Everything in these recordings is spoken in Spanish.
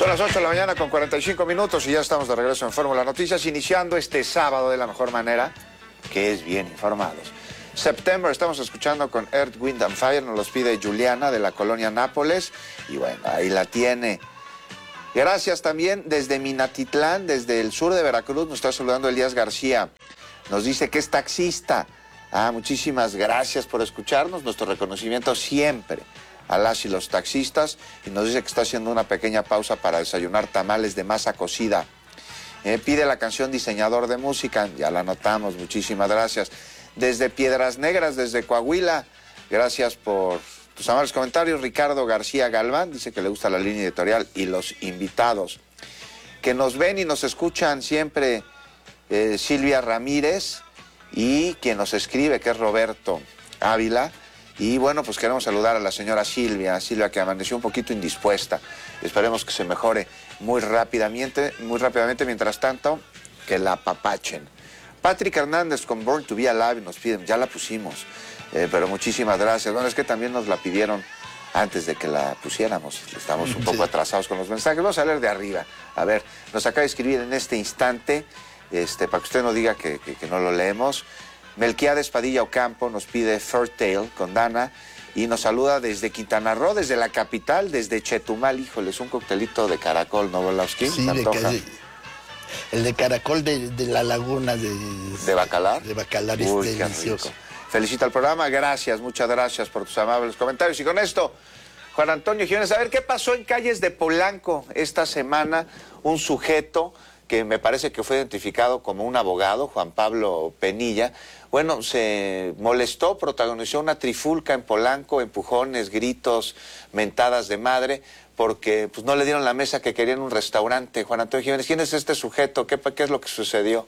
Son las 8 de la mañana con 45 minutos y ya estamos de regreso en Fórmula Noticias, iniciando este sábado de la mejor manera, que es bien informados. September, estamos escuchando con Earth, Wind and Fire, nos los pide Juliana de la colonia Nápoles, y bueno, ahí la tiene. Gracias también desde Minatitlán, desde el sur de Veracruz, nos está saludando Elías García, nos dice que es taxista. Muchísimas gracias por escucharnos, nuestro reconocimiento siempre a las y los taxistas, y nos dice que está haciendo una pequeña pausa para desayunar tamales de masa cocida. Pide la canción Diseñador de Música, ya la anotamos, muchísimas gracias. Desde Piedras Negras, desde Coahuila, gracias por tus amables comentarios. Ricardo García Galván dice que le gusta la línea editorial y los invitados. Que nos ven y nos escuchan siempre Silvia Ramírez, y quien nos escribe, que es Roberto Ávila. Y bueno, pues queremos saludar a la señora Silvia que amaneció un poquito indispuesta. Esperemos que se mejore muy rápidamente, mientras tanto, que la apapachen. Patrick Hernández con Born to Be Alive nos piden, ya la pusimos, pero muchísimas gracias. Bueno, es que también nos la pidieron antes de que la pusiéramos. Estamos un poco atrasados con los mensajes. Vamos a leer de arriba. A ver, nos acaba de escribir en este instante, para que usted no diga que no lo leemos. Melquiades Padilla Ocampo nos pide Fur Tale con Dana y nos saluda desde Quintana Roo, desde la capital, desde Chetumal. Híjole, es un coctelito de caracol, ¿no, Volowski? Sí, el de caracol de la laguna de Bacalar. De Bacalar es delicioso. Felicita al programa, gracias, muchas gracias por tus amables comentarios. Y con esto, Juan Antonio Jiménez, a ver qué pasó en calles de Polanco esta semana. Un sujeto que me parece que fue identificado como un abogado, Juan Pablo Penilla, bueno, se molestó, protagonizó una trifulca en Polanco, empujones, gritos, mentadas de madre, porque pues no le dieron la mesa que quería en un restaurante. Juan Antonio Jiménez, ¿quién es este sujeto? ¿Qué es lo que sucedió?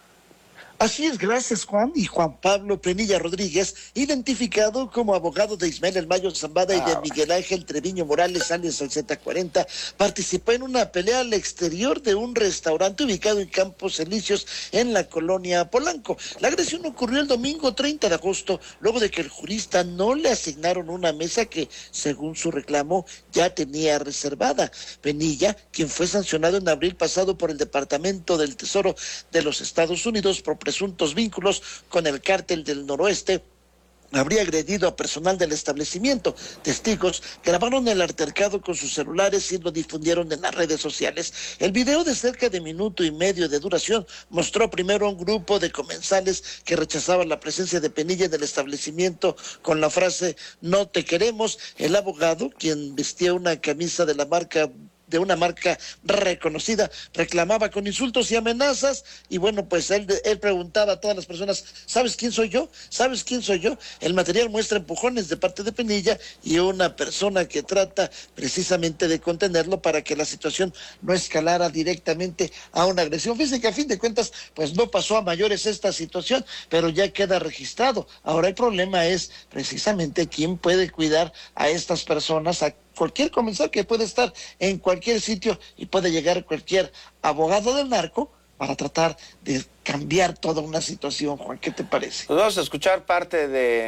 Así es, gracias Juan. Y Juan Pablo Penilla Rodríguez, identificado como abogado de Ismael El Mayo Zambada y de Miguel Ángel Treviño Morales, alias el Z40, participó en una pelea al exterior de un restaurante ubicado en Campos Elíseos, en la colonia Polanco. La agresión ocurrió el domingo 30 de agosto, luego de que el jurista no le asignaron una mesa que, según su reclamo, ya tenía reservada. Penilla, quien fue sancionado en abril pasado por el Departamento del Tesoro de los Estados Unidos por presuntos vínculos con el cártel del Noroeste, habría agredido a personal del establecimiento. Testigos grabaron el altercado con sus celulares y lo difundieron en las redes sociales. El video, de cerca de minuto y medio de duración, mostró primero a un grupo de comensales que rechazaban la presencia de Penilla en el establecimiento con la frase "no te queremos". El abogado, quien vestía una camisa de una marca reconocida, reclamaba con insultos y amenazas, y bueno, pues él preguntaba a todas las personas: ¿sabes quién soy yo? ¿Sabes quién soy yo? El material muestra empujones de parte de Penilla y una persona que trata precisamente de contenerlo para que la situación no escalara directamente a una agresión. Fíjense que a fin de cuentas, pues no pasó a mayores esta situación, pero ya queda registrado. Ahora el problema es precisamente quién puede cuidar a estas personas, a cualquier comensal que puede estar en cualquier sitio y puede llegar cualquier abogado del narco para tratar de cambiar toda una situación. Juan, ¿qué te parece? Pues vamos a escuchar parte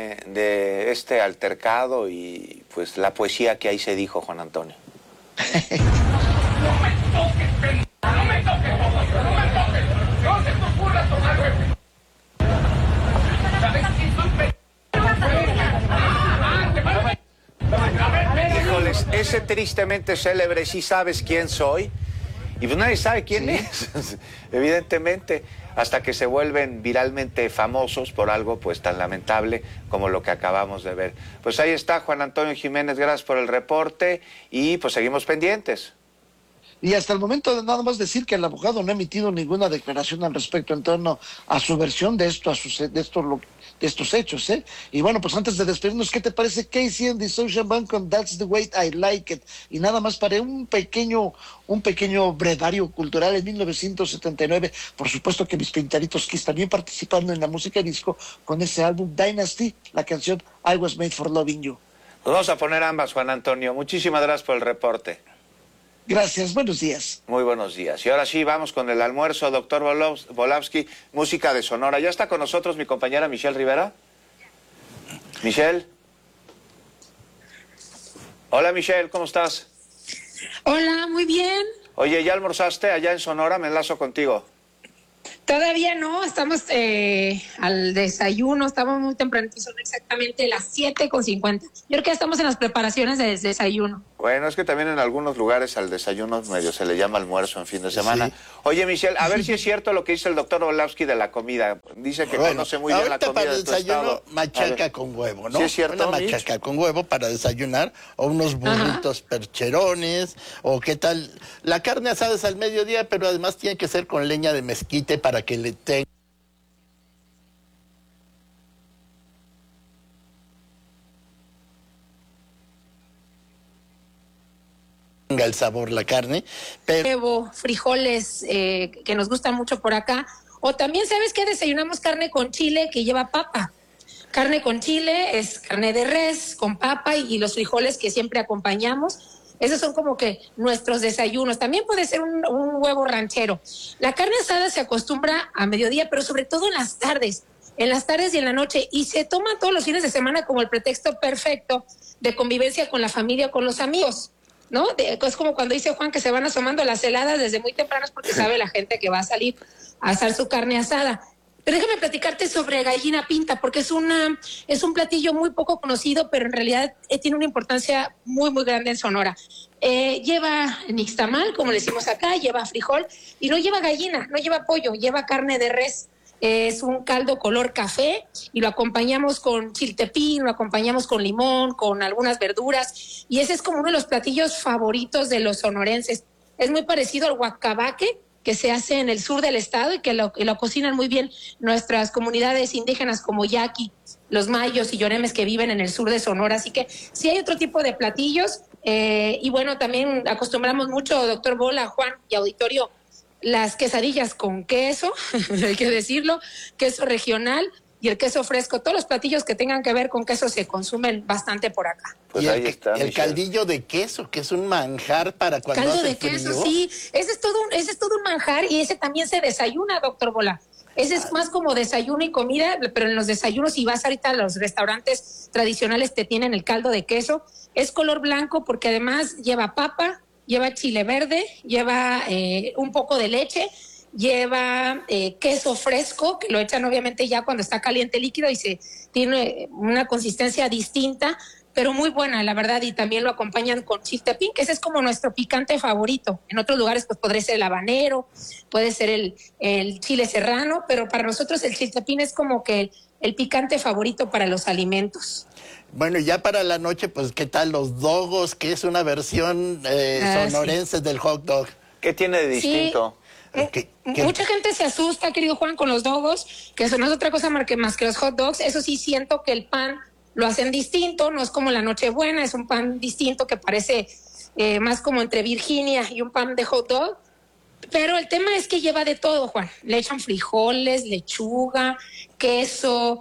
de este altercado y pues la poesía que ahí se dijo, Juan Antonio. No me toques, no me toques, no me toques, no se te ocurra tocarme. ¿Sabes quién soy? Híjoles, ese tristemente célebre "sí sabes quién soy", y pues nadie sabe quién es, evidentemente, hasta que se vuelven viralmente famosos por algo pues tan lamentable como lo que acabamos de ver. Pues ahí está Juan Antonio Jiménez, gracias por el reporte y pues seguimos pendientes. Y hasta el momento nada más decir que el abogado no ha emitido ninguna declaración al respecto en torno a su versión de estos hechos, ¿eh? Y bueno, pues antes de despedirnos, ¿qué te parece Casey and the Social Band con That's the Way I Like It? Y nada más para un pequeño brevario cultural en 1979. Por supuesto que mis pintaritos Kiss también participando en la música disco con ese álbum Dynasty, la canción I Was Made for Loving You. Nos vamos a poner ambas, Juan Antonio. Muchísimas gracias por el reporte. Gracias, buenos días. Muy buenos días. Y ahora sí, vamos con el almuerzo, doctor Volowski, música de Sonora. ¿Ya está con nosotros mi compañera Michelle Rivera? Michelle. Hola, Michelle, ¿cómo estás? Hola, muy bien. Oye, ¿ya almorzaste allá en Sonora? Me enlazo contigo. Todavía no, estamos al desayuno, estamos muy temprano, son exactamente las 7:50. Yo creo que ya estamos en las preparaciones de desayuno. Bueno, es que también en algunos lugares al desayuno medio se le llama almuerzo en fin de semana. Sí. Oye, Michelle, a ver si es cierto lo que dice el doctor Orlovsky de la comida. Dice que conoce muy bien la ahorita comida para de el tu desayuno, estado. machaca con huevo, ¿no? ¿Sí es cierto, Una Mitch? machaca con huevo para desayunar, o unos burritos percherones, o qué tal. La carne asada es al mediodía, pero además tiene que ser con leña de mezquite para que le tenga el sabor la carne, pero Huevo, frijoles, que nos gustan mucho por acá. O también, ¿sabes qué? Desayunamos carne con chile que lleva papa. Carne con chile es carne de res con papa y los frijoles que siempre acompañamos. Esos son como que nuestros desayunos. También puede ser un huevo ranchero. La carne asada se acostumbra a mediodía, pero sobre todo en las tardes. En las tardes y en la noche. Y se toma todos los fines de semana como el pretexto perfecto de convivencia con la familia o con los amigos, ¿no? Es como cuando dice Juan que se van asomando las heladas desde muy tempranas porque sabe la gente que va a salir a asar su carne asada. Pero déjame platicarte sobre gallina pinta, porque es un platillo muy poco conocido, pero en realidad tiene una importancia muy, muy grande en Sonora. Lleva nixtamal, como le decimos acá, lleva frijol, y no lleva gallina, no lleva pollo, lleva carne de res. Es un caldo color café y lo acompañamos con chiltepín, lo acompañamos con limón, con algunas verduras, y ese es como uno de los platillos favoritos de los sonorenses. Es muy parecido al guacabaque, que se hace en el sur del estado y que lo cocinan muy bien nuestras comunidades indígenas como yaqui, los mayos y yoremes que viven en el sur de Sonora. Así que sí hay otro tipo de platillos, y bueno, también acostumbramos mucho, doctor Bola, Juan y auditorio, las quesadillas con queso, hay que decirlo, queso regional y el queso fresco. Todos los platillos que tengan que ver con queso se consumen bastante por acá. Pues y ahí está, el Michelle. caldillo de queso, que es un manjar para cuando Caldo hace de queso, frío. sí, ese es todo un manjar, y ese también se desayuna, doctor Bola. Ese es más como desayuno y comida, pero en los desayunos, si vas ahorita a los restaurantes tradicionales, te tienen el caldo de queso. Es color blanco porque además lleva papa, lleva chile verde, lleva un poco de leche, lleva queso fresco, que lo echan obviamente ya cuando está caliente líquido y se tiene una consistencia distinta, pero muy buena, la verdad, y también lo acompañan con chiltepín, que ese es como nuestro picante favorito. En otros lugares pues podría ser el habanero, puede ser el chile serrano, pero para nosotros el chiltepín es como que el picante favorito para los alimentos. Bueno, y ya para la noche, pues, ¿qué tal los dogos? Que es una versión sonorense del hot dog. ¿Qué tiene de distinto? ¿Qué? Mucha gente se asusta, querido Juan, con los dogos, que eso no es otra cosa más que los hot dogs. Eso sí, siento que el pan lo hacen distinto, no es como la Nochebuena, es un pan distinto que parece más como entre Virginia y un pan de hot dog. Pero el tema es que lleva de todo, Juan. Le echan frijoles, lechuga, queso,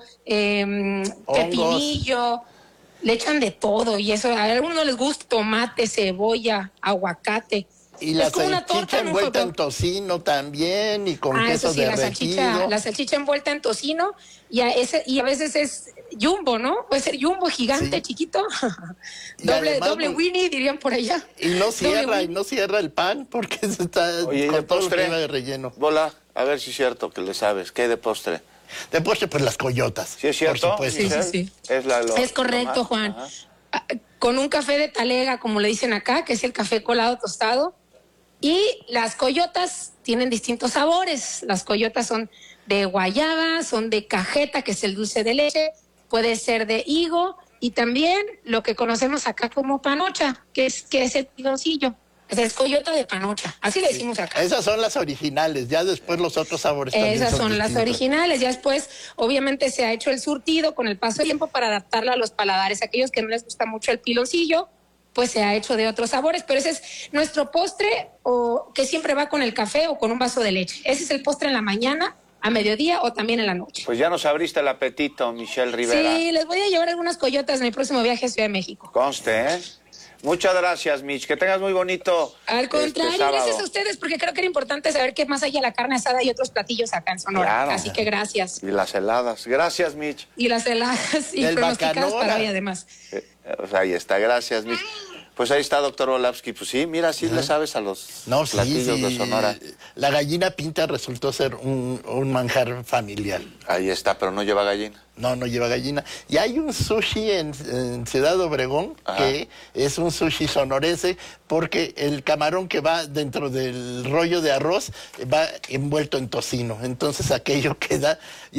pepinillo, le echan de todo, y eso a algunos les gusta: tomate, cebolla, aguacate. Y la Es como una torta salchicha en un hot envuelta dog. en tocino también, y con queso Eso sí, derretido. la salchicha envuelta en tocino, y a veces es jumbo, ¿no? Puede ser jumbo gigante, Sí. chiquito. Y además, doble pues, Winnie, dirían por allá. Y no Doble cierra, y Winnie. no cierra el pan porque se está Oye, ¿y de con todo lo que postre? lleva de relleno. Bola, a ver si es cierto que le sabes. ¿Qué hay de postre? De postre, pues las coyotas. ¿Sí es cierto? Por supuesto. Sí, Michelle? sí. Es, Es correcto, lo más. Juan. Ajá. Con un café de talega, como le dicen acá, que es el café colado tostado. Y las coyotas tienen distintos sabores. Las coyotas son de guayaba, son de cajeta, que es el dulce de leche, puede ser de higo, y también lo que conocemos acá como panocha, que es el piloncillo. Es coyota de panocha, así le decimos acá. Esas son las originales, ya después los otros sabores también Esas son las distintos. originales. Ya después, obviamente, se ha hecho el surtido con el paso del tiempo para adaptarlo a los paladares. Aquellos que no les gusta mucho el piloncillo, pues se ha hecho de otros sabores. Pero ese es nuestro postre, o que siempre va con el café o con un vaso de leche. Ese es el postre en la mañana, a mediodía o también en la noche. Pues ya nos abriste el apetito, Michelle Rivera. Sí, les voy a llevar algunas coyotas en mi próximo viaje a Ciudad de México. Conste, ¿eh? Muchas gracias, Mitch. Que tengas muy bonito. Al contrario, sábado. gracias a ustedes, porque creo que era importante saber que más allá de la carne asada y otros platillos acá en Sonora. Claro. Así que gracias. Y las heladas. Gracias, Mitch. Y las heladas y El pronosticadas bacanora. para hoy, además. O sea, ahí está. Gracias, Mitch. Pues ahí está, doctor Volavsky. Pues sí, mira, sí le sabes a los platillos de Sonora. La gallina pinta resultó ser un manjar familiar. Ahí está, pero no lleva gallina. No, no lleva gallina. Y hay un sushi en Ciudad Obregón que es un sushi sonorense porque el camarón que va dentro del rollo de arroz va envuelto en tocino. Entonces aquello queda...